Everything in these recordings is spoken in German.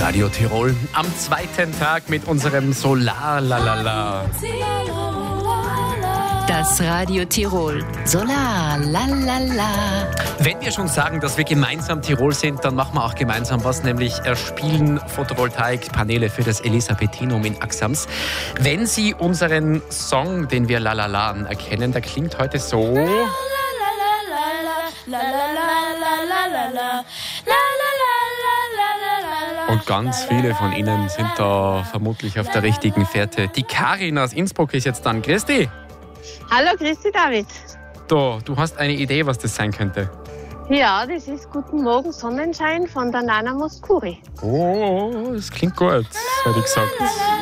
Radio Tirol am zweiten Tag mit unserem Solar-Lalala. Das Radio Tirol Solar-Lalala. Wenn wir schon sagen, dass wir gemeinsam Tirol sind, dann machen wir auch gemeinsam was, nämlich erspielen Photovoltaikpaneele für das Elisabethinum in Axams. Wenn Sie unseren Song, den wir Lalalaen erkennen, der klingt heute so. Und ganz viele von Ihnen sind da vermutlich auf der richtigen Fährte. Die Karin aus Innsbruck ist jetzt dran. Christi. Hallo, grüß dich, David. Du hast eine Idee, was das sein könnte? Ja, das ist Guten Morgen Sonnenschein von der Nana Mouskouri. Oh, das klingt gut, hätte ich gesagt.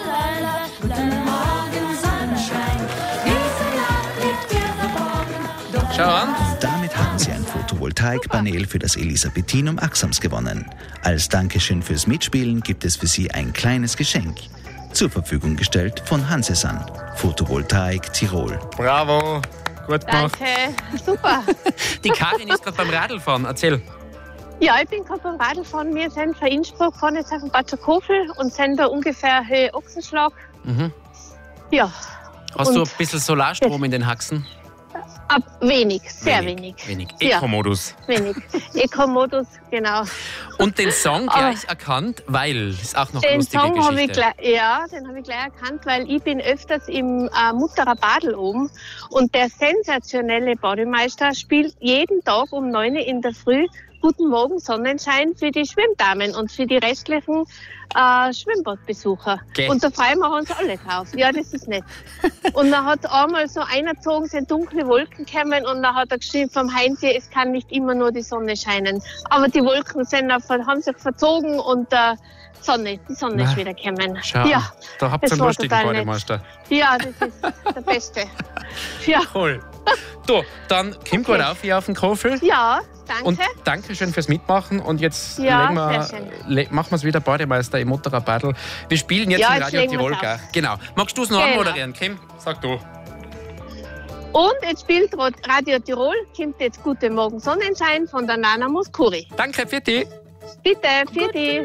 Schau an. Damit haben Sie ein Photovoltaikpanel für das Elisabethinum Axams gewonnen. Als Dankeschön fürs Mitspielen gibt es für Sie ein kleines Geschenk. Zur Verfügung gestellt von Hansesan, Photovoltaik Tirol. Bravo, gut gemacht. Danke, super. Die Karin ist gerade beim Radlfahren, erzähl. Ja, ich bin gerade beim Radlfahren. Wir sind von Innsbruck, fahren jetzt auf den Bad Kofel und sind da ungefähr Höhe Ochsenschlag. Mhm. Ja. Hast du ein bisschen Solarstrom in den Haxen? Wenig, sehr wenig. Wenig. Eco-Modus. Ja, wenig. Eco-Modus, genau. Und den Song gleich erkannt, weil ist auch noch eine Den lustige Song habe Geschichte. den habe ich gleich erkannt, weil ich bin öfters im Mutterer Badl oben und der sensationelle Bademeister spielt jeden Tag um 9 Uhr in der Früh Guten Morgen Sonnenschein für die Schwimmdamen und für die restlichen Schwimmbadbesucher. Okay. Und da freuen wir uns alle drauf. Ja, das ist nett. Und dann hat einmal so einer gezogen, sind dunkle Wolken gekommen und dann hat er geschrieben vom Heinzi, es kann nicht immer nur die Sonne scheinen. Aber die Wolken haben sich verzogen und die Sonne ist wieder gekommen. Schau, ja, da habt ihr einen lustigen Bademeister. Ja, das ist der Beste. Ja, Cool. Du, dann komm gut auf hier auf den Kofel. ja, danke. Und Dankeschön fürs Mitmachen. Und jetzt Ja, machen wir es wieder Bademeister im Mutterer Badl. Wir spielen jetzt Ja, in jetzt Radio legen wir's Tirol. auf. Gell? Genau. Magst du es noch Genau. anmoderieren, Kim? Sag du. Und jetzt spielt Radio Tirol, kommt jetzt Guten Morgen Sonnenschein von der Nana Mouskouri. Danke für dich. Bitte, für dich.